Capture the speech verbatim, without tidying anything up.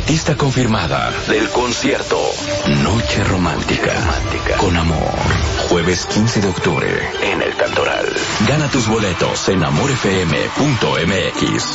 artista confirmada del concierto Noche Romántica, Romántica con Amor. Jueves quince de octubre en el Cantoral. Gana tus boletos en amor f m punto m x.